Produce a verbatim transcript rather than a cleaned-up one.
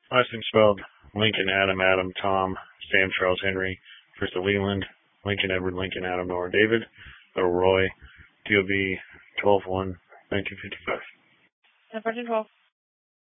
Last name spelled Lincoln, Adam, Adam, Tom, Sam, Charles, Henry, first of Leland, Lincoln, Edward, Lincoln, Adam, Nora, David, little Roy, D O B twelve one nineteen fifty-five. ten fourteen twelve.